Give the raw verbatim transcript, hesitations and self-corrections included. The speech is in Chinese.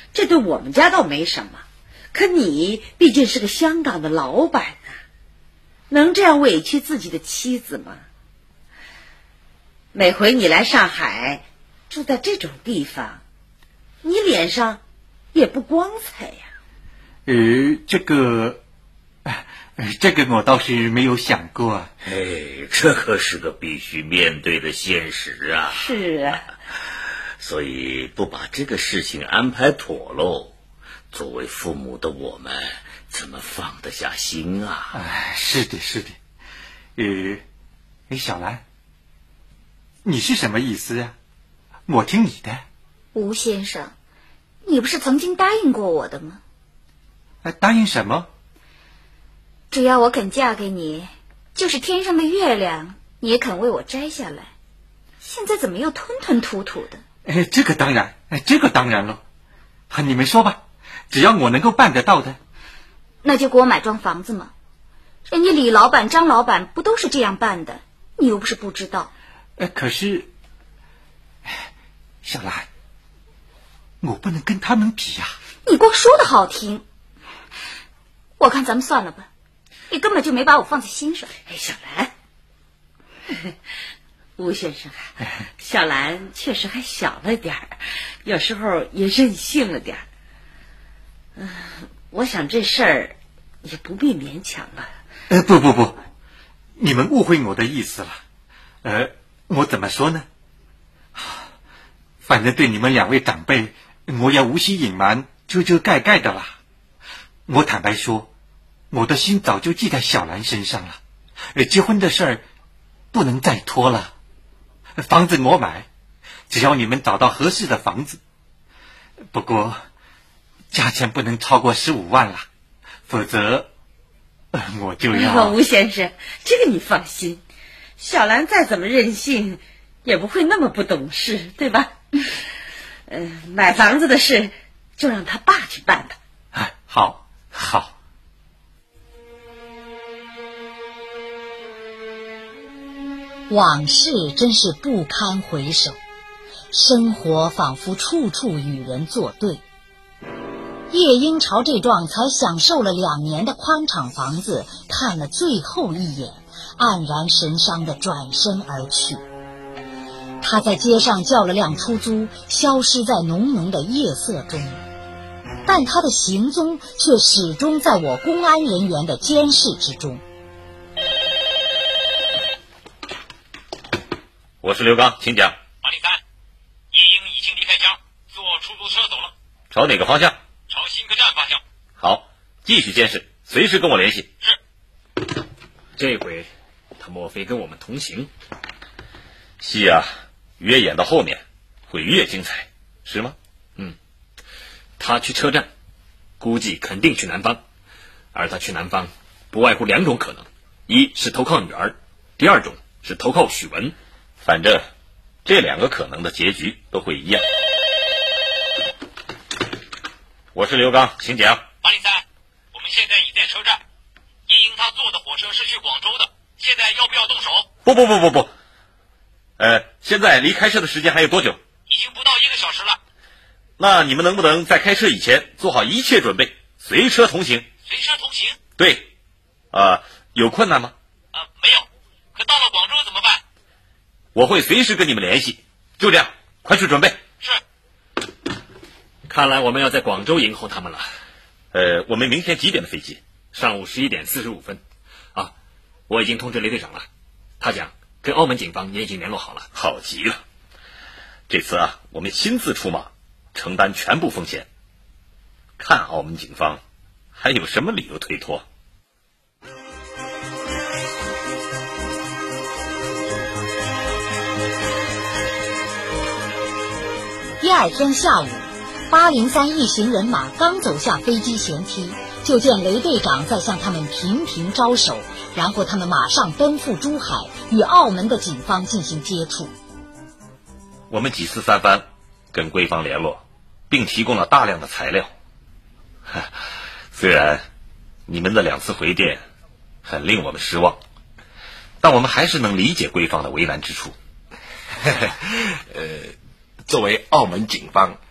这对我们家倒没什么，可你毕竟是个香港的老板啊，能这样委屈自己的妻子吗？每回你来上海住在这种地方，你脸上也不光彩呀。 呃，这个，呃，这个我倒是没有想过啊。 哎，这可是个必须面对的现实啊。 是啊。 所以不把这个事情安排妥喽，作为父母的我们怎么放得下心啊？ 哎，是的，是的。呃，哎，小兰，你是什么意思呀？我听你的。 吴先生，你不是曾经答应过我的吗？ 啊，答应什么？ 只要我肯嫁给你，就是天上的月亮你也肯为我摘下来。现在怎么又吞吞吐吐的？ 哎，这个当然，哎，这个当然了。啊，你们说吧，只要我能够办得到的。 那就给我买幢房子嘛，人家李老板、张老板不都是这样办的？你又不是不知道。 呃，可是，小兰，我不能跟他们比呀。 你光说的好听，我看咱们算了吧，你根本就没把我放在心上。 哎，小兰，吴先生，小兰确实还小了点儿，有时候也任性了点儿。嗯、呃，我想这事儿也不必勉强了。 呃，不不不，你们误会我的意思了。呃，我怎么说呢？反正对你们两位长辈，我也无需隐瞒，遮遮盖盖的啦。我坦白说，我的心早就记在小兰身上了。呃，结婚的事儿不能再拖了。房子我买，只要你们找到合适的房子。不过，价钱不能超过十五万了，否则，呃、我就要。 吴先生，这个你放心，小兰再怎么任性，也不会那么不懂事，对吧？呃，买房子的事就让他爸去办吧。 哎，好，好。 往事真是不堪回首，生活仿佛处处与人作对。叶英朝这幢才享受了两年的宽敞房子看了最后一眼，黯然神伤地转身而去。他在街上叫了辆出租，消失在浓浓的夜色中，但他的行踪却始终在我公安人员的监视之中。 我是刘刚，请讲。 八零三，叶英已经离开家，坐出租车走了。 朝哪个方向？ 朝新客站方向。 好，继续监视，随时跟我联系。 是。 这回他莫非跟我们同行？ 戏啊，越演到后面会越精彩，是吗？ 嗯，他去车站，估计肯定去南方，而他去南方不外乎两种可能，一是投靠女儿，第二种是投靠许文。 反正这两个可能的结局都会一样。我是刘刚，请讲。 八零三，我们现在已在车站，叶英他坐的火车是去广州的，现在要不要动手？ 不不不不不，呃，现在离开车的时间还有多久？ 已经不到一个小时了。 那你们能不能在开车以前做好一切准备，随车同行？ 随车同行？ 对。呃，有困难吗？ 呃，没有。可到了广州怎么办？ 我会随时跟你们联系。就这样，快去准备。 是。 看来我们要在广州迎候他们了。 呃，我们明天几点的飞机？ 上午十一点四十五分。啊，我已经通知雷队长了，他讲跟澳门警方也已经联络好了。 好极了，这次啊，我们亲自出马，承担全部风险，看澳门警方还有什么理由推脱。 第二天下午，八零三一行人马刚走下飞机舷梯，就见雷队长在向他们频频招手，然后他们马上奔赴珠海，与澳门的警方进行接触。 我们几次三番跟贵方联络，并提供了大量的材料。虽然你们的两次回电很令我们失望，但我们还是能理解贵方的为难之处。 呃，作为澳门警方，